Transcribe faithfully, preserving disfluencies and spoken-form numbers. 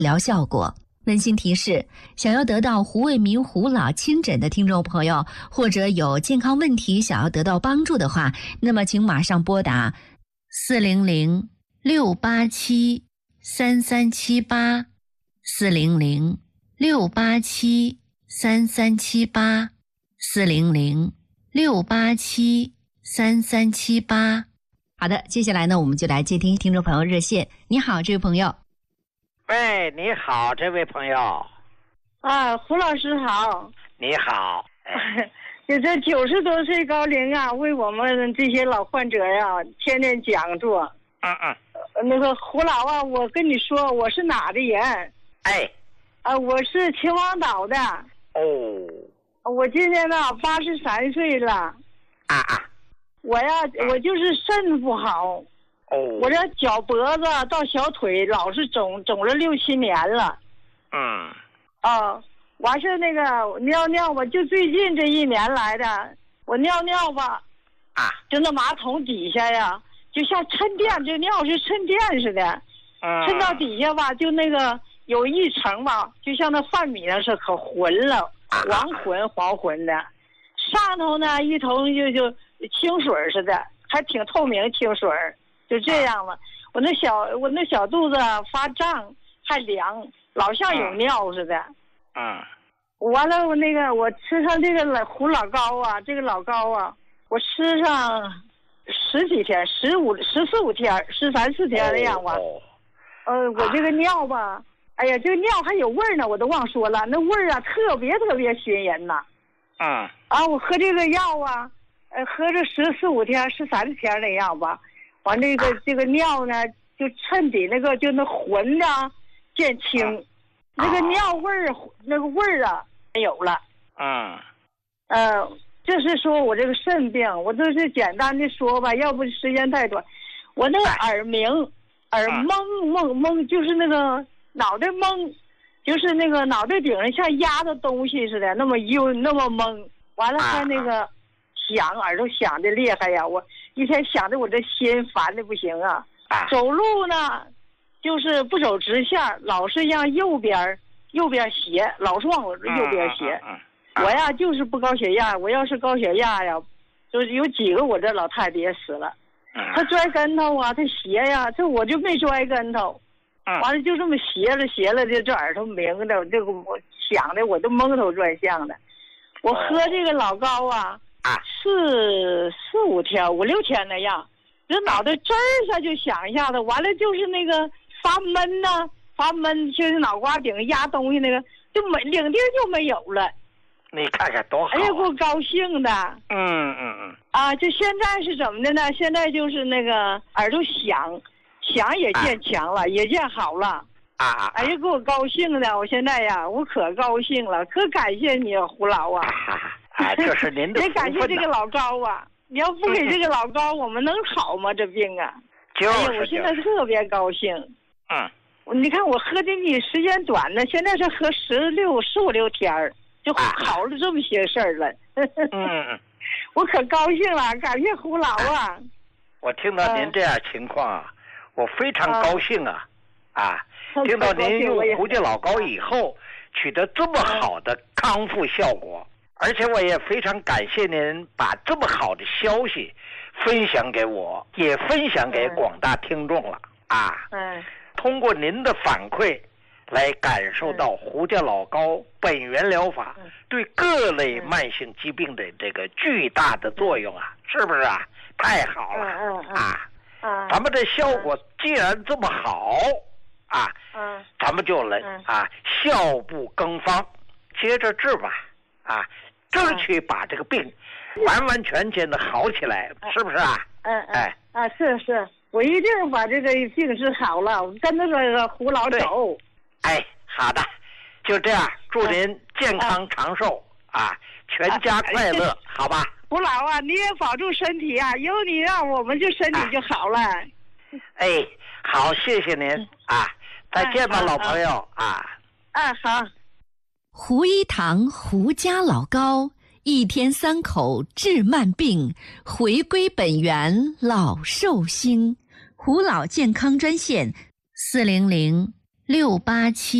疗效果。温馨提示：想要得到胡卫民胡老亲诊的听众朋友，或者有健康问题想要得到帮助的话，那么请马上拨打四零零六八七三三七八四零零六八七三三七八四零零六八七三三七八。好的，接下来呢，我们就来接听听众朋友热线。你好，这位朋友。 喂，你好，这位朋友。 啊，胡老师好。 你好。 你这九十多岁高龄啊，为我们这些老患者呀、啊，天天讲座。 嗯嗯。 那个胡老啊，我跟你说，我是哪的人？ 哎。 啊，我是秦皇岛的。 哦。 我今年呢八十三岁了。 啊啊。 我呀，我就是肾不好。 哦。 我这脚脖子到小腿老是肿，肿了六七年了。 嗯。 啊，完事那个尿尿吧，就最近这一年来的，我尿尿吧， 啊， 就那马桶底下呀，就像沉淀，这尿是沉淀似的， 嗯， 沉到底下吧，就那个有一层吧，就像那饭米那是可浑了，黄浑黄浑的，上头呢一头就就清水似的，还挺透明清水。就这样了，我那小我那小肚子发胀，还凉，老像有尿似的。 嗯。 完了，我那个我吃上这个老胡老膏啊，这个老膏啊，我吃上十几天，十五十四五天，十三四天那样吧。 哦。 呃，我这个尿吧，哎呀，这个尿还有味儿呢，我都忘说了，那味儿啊特别特别熏人呐。 嗯。 啊，我喝这个药啊，呃，喝着十四五天、十三天那样吧。完那个这个尿呢，就衬底那个就那浑的见清，啊、那个尿味儿那个味儿啊没有了。 嗯。 呃，就是说我这个肾病，我就是简单的说吧，要不时间太短，我那个耳鸣、耳蒙蒙蒙，就是那个脑袋蒙，就是那个脑袋顶上像压的东西似的，那么晕，那么蒙，完了还那个。响，耳朵响的厉害呀！我一天想的我这心烦的不行啊。 啊走路呢，就是不走直线，老是让右边右边斜，老是往我右边斜。 嗯嗯嗯、 我呀就是不高血压，我要是高血压呀，就是有几个我这老太太也死了。 嗯、 她摔跟头啊，她斜呀，这我就没摔跟头。 嗯、 完了就这么斜了斜了，这这耳朵鸣的，这个我想的我都蒙头转向的。我喝这个老膏啊。 啊， 四四五天五六天那样，这脑袋吱儿一下就响一下子，完了就是那个发闷呐、啊，发闷，就是脑瓜顶压东西那个，就没领地就没有了。 你看看多好、啊！ 哎呀，给我高兴的。 嗯嗯嗯。 啊，就现在是怎么的呢？现在就是那个耳朵响，响也见强了，啊、也见好了。 啊啊！ 哎呀，给我高兴的，我现在呀，我可高兴了，可感谢你胡老啊。 啊啊，这是您的福分。 也感谢这个老高啊！你要不给这个老高，我们能好吗？这病啊！ 就是、 哎呀，我现在特别高兴。 嗯。 你看我喝的你时间短呢，现在是喝十六十五六天儿，就好了这么些事儿了。 嗯嗯。 我可高兴了，感谢胡老啊！ 我听到您这样情况啊，我非常高兴啊！啊，听到您用胡椒老膏以后取得这么好的康复效果。而且我也非常感谢您把这么好的消息分享给我，也分享给广大听众了啊！ 嗯， 通过您的反馈，来感受到胡椒老膏本源疗法对各类慢性疾病的这个巨大的作用啊，是不是啊？太好了啊！咱们这效果既然这么好啊，咱们就来啊效不更方，接着治吧啊！争取把这个病完完全全的好起来，嗯、是不是啊？ 嗯嗯，哎啊，是是，我一定把这个病治好了，我跟着这个胡老走。 哎，好的，就这样，祝您健康长寿啊，啊全家快乐，啊、好吧？ 胡老啊，你也保重身体啊，有你让我们这身体就好了。 哎，好，谢谢您啊，再见吧，老朋友啊。 啊，好。 胡一堂胡家老膏，一天三口治慢病，回归本源老寿星。胡老健康专线：四零零六八七。